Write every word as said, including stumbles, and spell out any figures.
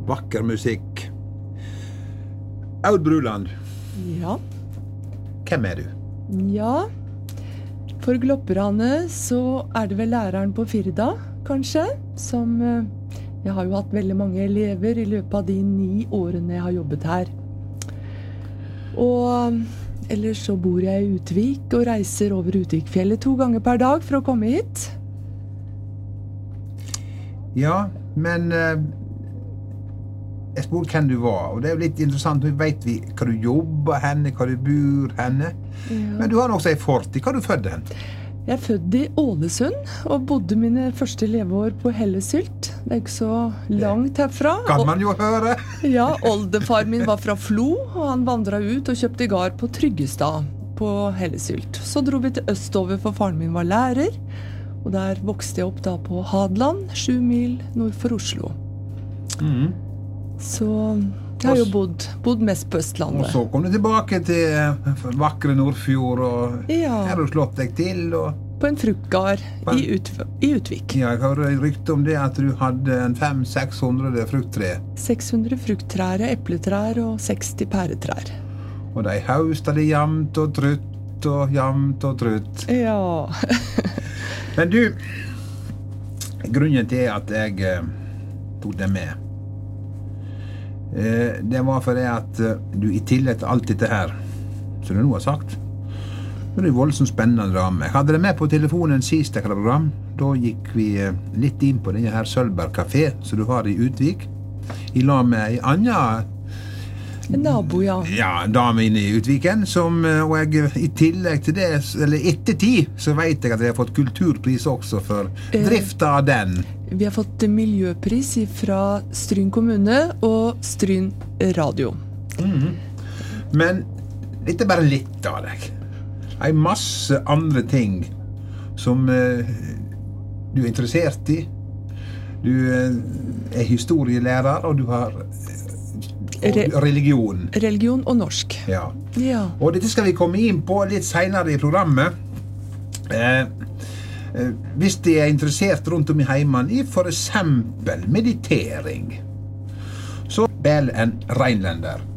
vakker musikk. Aud Bruland, Ja. hvem er du? Ja. For glopperne så er det vel læreren på Firda, kanskje, som eh, jeg har jo hatt veldig mange elever i løpet av de ni årene jeg har jobbet her. Og ellers så bor jeg i Utvik og reiser over Utvikfjellet to ganger per dag for å komme hit. Ja, men eh, jeg spurte hvem du var, og det er jo litt interessant, nå vet vi hva du jobber henne, hva du bor henne, Ja. men du har også en fortid. Hva er du født hen? Jeg er født i Ålesund og bodde mine første leveår på Hellesylt. Det er ikke så langt herfra. Kan man jo høre. Ja, oldefar min var fra Flo, og han vandret ut og kjøpte gard på Tryggestad på Hellesylt. Så dro vi til østover, for faren min var lærer, og der vokste jeg opp da på Hadland, sju mil nord for Oslo. Mm. Så jeg har jo bodd, bodd mest på Østlandet. Og så kom du tilbake til vakre Nordfjord, og Ja. her har du slått deg til, og På en fruktgard i, Ut, i Utvik. ja, jeg har rykte om det at du hadde en fem-seks hundre frukttre, seks hundre frukttrær, epletrær og seksti pæretrær. og de hausta det jamt og trutt og jamt og trutt. Ja. Men du, grunnen til at jeg eh, tok det med, eh, det var fordi at eh, du i tillegg til alt dette her, som du nå har sagt, det er en voldsomt spennende dame. Jeg hadde det med på telefonen sist jeg hadde program. Da gikk vi eh, litt inn på denne her Sølberg Café, som du har i Utvik, i lag med en annen En nabo, ja. ja, dame inne i Utviken, som, og jeg, i tillegg til det, eller ettertid, så vet jeg at jeg har fått kulturpris også for drifta av den. Vi har fått miljøpris fra Stryn kommune og Stryn radio. Mm-hmm. Men dette er bare litt av deg. Det er masse andre ting som eh, du er interessert i. Du eh, er historielærer, og du har Re og religion. Religion og norsk. Ja. Ja. Og dette skal vi komme inn på litt senere i programmet. Eh, eh, hvis de er interessert rundt om i heimen i for eksempel meditering, så vel en reinlender.